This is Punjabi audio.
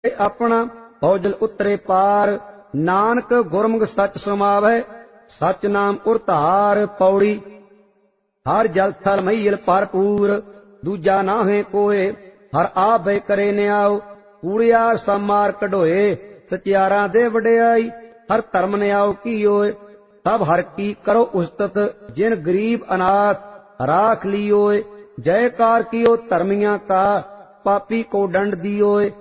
ਆਪਣਾ ਭੌਜਲ ਉਤਰੇ ਪਾਰ। ਨਾਨਕ ਗੁਰਮੁਖ ਸੱਚ ਸਮਾਵੈ ਸੱਚ ਨਾਮ ਉਰਤਾਰ। ਪੌੜੀ ਹਰ ਜਲ ਥਲ ਮਹੀਲ ਭਰਪੂਰ ਦੂਜਾ ਨਾਹੇ ਕੋਏ। ਹਰ ਆਪ ਬੈ ਕਰੇ ਨਿਆਉ ਕੂੜਿਆਰ ਸਮਾਰ ਕਢੋਏ। ਸਚਿਆਰਾਂ ਦੇ ਵਡਿਆਈ ਹਰ ਧਰਮ ਨਿਆਉ ਕੀਓਏ। ਤਬ ਹਰ ਕੀ ਕਰੋ ਉਸਤਤ ਜਿਨ ਗਰੀਬ ਅਨਾਥ ਰਾਖ ਲੀਓਏ। ਜयकार कियो धर्मिया का पापी को दंड दियोए।